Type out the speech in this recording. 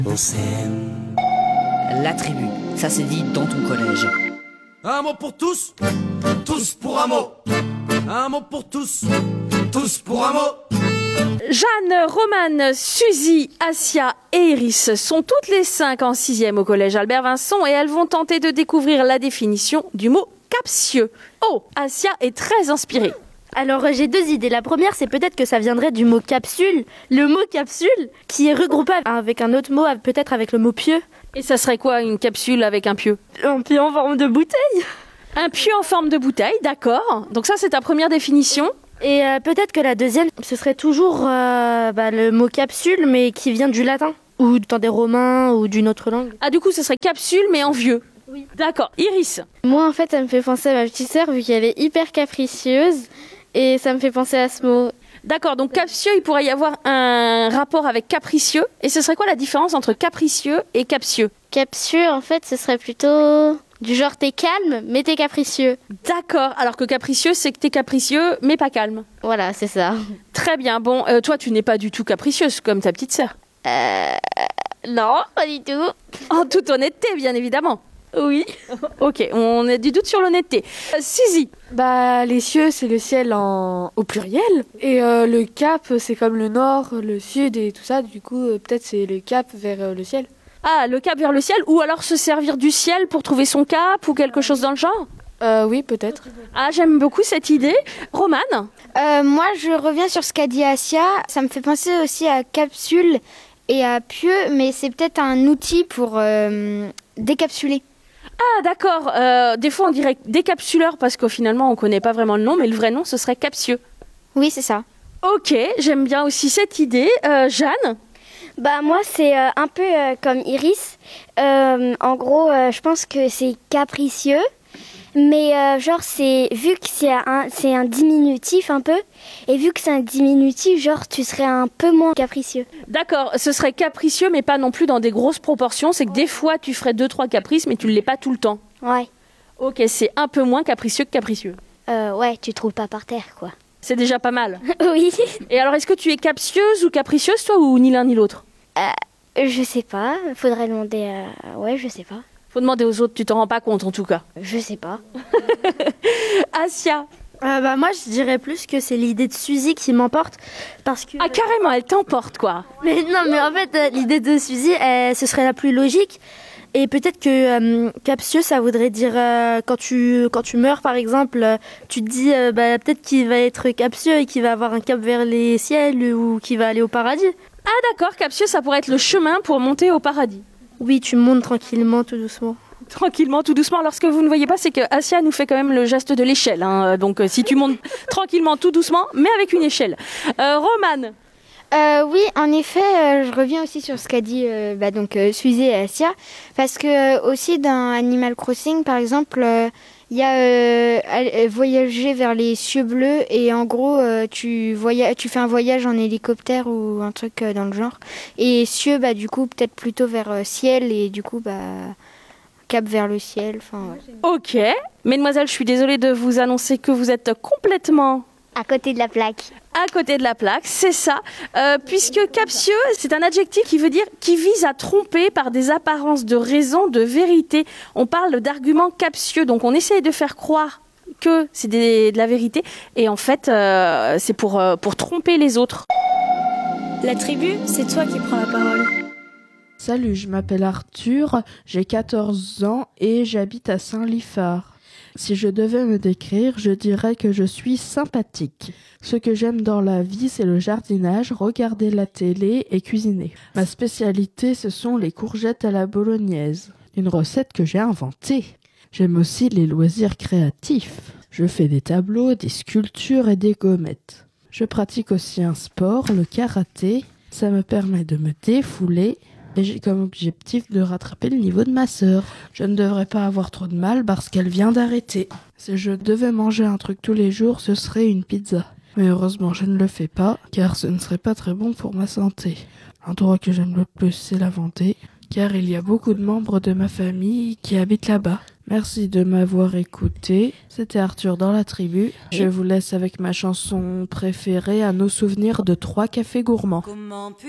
On s'aime. La tribu, ça s'est dit dans ton collège. Un mot pour tous, tous pour un mot. Un mot pour tous, tous pour un mot. Jeanne, Romane, Suzy, Asia et Iris sont toutes les 5 en 6e au collège Albert Vincent et elles vont tenter de découvrir la définition du mot captieux. Oh, Asia est très inspirée. Alors j'ai 2 idées. La première, c'est peut-être que ça viendrait du mot capsule. Le mot capsule qui est regroupé avec un autre mot, peut-être avec le mot pieu. Et ça serait quoi une capsule avec un pieu? Un pieu en forme de bouteille. Un pieu en forme de bouteille, d'accord. Donc ça, c'est ta première définition. Et peut-être que la deuxième, ce serait toujours le mot capsule, mais qui vient du latin. Ou dans des romains, ou d'une autre langue. Ah, du coup, ce serait capsule, mais en vieux. Oui. D'accord. Iris? Moi, en fait, ça me fait penser à ma petite sœur, vu qu'elle est hyper capricieuse. Et ça me fait penser à ce mot. D'accord, donc captieux, il pourrait y avoir un rapport avec capricieux. Et ce serait quoi la différence entre capricieux et captieux? Captieux, en fait, ce serait plutôt du genre t'es calme, mais t'es capricieux. D'accord, alors que capricieux, c'est que t'es capricieux, mais pas calme. Voilà, c'est ça. Très bien, bon, toi, tu n'es pas du tout capricieuse, comme ta petite sœur. Non, pas du tout. En toute honnêteté, bien évidemment. Oui. Ok, on a du doute sur l'honnêteté. Suzy? Les cieux, c'est le ciel au pluriel. Et le cap, c'est comme le nord, le sud et tout ça. Du coup, peut-être c'est le cap vers le ciel. Ah, le cap vers le ciel, ou alors se servir du ciel pour trouver son cap, ou quelque chose dans le genre? Oui, peut-être. Ah, j'aime beaucoup cette idée. Romane? Moi, je reviens sur ce qu'a dit Asia. Ça me fait penser aussi à capsule et à pieu, mais c'est peut-être un outil pour décapsuler. Ah, d'accord. Des fois, on dirait décapsuleur parce qu'au finalement, on connaît pas vraiment le nom, mais le vrai nom, ce serait captieux. Oui, c'est ça. Ok, j'aime bien aussi cette idée. Jeanne? Moi, c'est un peu comme Iris. En gros, je pense que c'est capricieux. Mais vu que c'est un diminutif un peu, et vu que c'est un diminutif, tu serais un peu moins capricieux. D'accord, ce serait capricieux, mais pas non plus dans des grosses proportions. C'est que des fois, tu ferais 2-3 caprices, mais tu ne l'es pas tout le temps. Ouais. Ok, c'est un peu moins capricieux que capricieux. Ouais, tu te roules pas par terre, quoi. C'est déjà pas mal. Oui. Et alors, est-ce que tu es captieuse ou capricieuse, toi, ou ni l'un ni l'autre? Je sais pas, faudrait demander à... Ouais, je sais pas. Faut demander aux autres, tu t'en rends pas compte en tout cas. Je sais pas. Asia? Moi, je dirais plus que c'est l'idée de Suzy qui m'emporte. Parce que... Ah, carrément, elle t'emporte, quoi. Mais non, mais en fait, l'idée de Suzy, ce serait la plus logique. Et peut-être que captieux, ça voudrait dire quand tu meurs, par exemple, tu te dis peut-être qu'il va être captieux et qu'il va avoir un cap vers les ciels ou qu'il va aller au paradis. Ah d'accord, captieux, ça pourrait être le chemin pour monter au paradis. Oui, tu montes tranquillement, tout doucement. Tranquillement, tout doucement. Alors, ce que vous ne voyez pas, c'est que Asia nous fait quand même le geste de l'échelle. Hein. Donc, si tu montes tranquillement, tout doucement, mais avec une échelle. Romane? Oui, en effet, je reviens aussi sur ce qu'a dit Suzy et Asia, parce que aussi dans Animal Crossing, par exemple, il y a voyager vers les cieux bleus et en gros, tu fais un voyage en hélicoptère ou un truc dans le genre. Et cieux, du coup, peut-être plutôt vers ciel et du coup, cap vers le ciel. Ouais. Ok. Mesdemoiselles, je suis désolée de vous annoncer que vous êtes complètement... À côté de la plaque. À côté de la plaque, c'est ça. Puisque captieux, c'est un adjectif qui veut dire qui vise à tromper par des apparences de raison, de vérité. On parle d'arguments captieux, donc on essaye de faire croire que c'est de la vérité. Et en fait, c'est pour tromper les autres. La tribu, c'est toi qui prends la parole. Salut, je m'appelle Arthur, j'ai 14 ans et j'habite à Saint-Liphard. Si je devais me décrire, je dirais que je suis sympathique. Ce que j'aime dans la vie, c'est le jardinage, regarder la télé et cuisiner. Ma spécialité, ce sont les courgettes à la bolognaise, une recette que j'ai inventée. J'aime aussi les loisirs créatifs. Je fais des tableaux, des sculptures et des gommettes. Je pratique aussi un sport, le karaté. Ça me permet de me défouler. Et j'ai comme objectif de rattraper le niveau de ma sœur. Je ne devrais pas avoir trop de mal parce qu'elle vient d'arrêter. Si je devais manger un truc tous les jours, ce serait une pizza. Mais heureusement, je ne le fais pas, car ce ne serait pas très bon pour ma santé. L'endroit que j'aime le plus, c'est la Vendée, car il y a beaucoup de membres de ma famille qui habitent là-bas. Merci de m'avoir écouté. C'était Arthur dans la tribu. Je vous laisse avec ma chanson préférée à nos souvenirs de 3 cafés gourmands.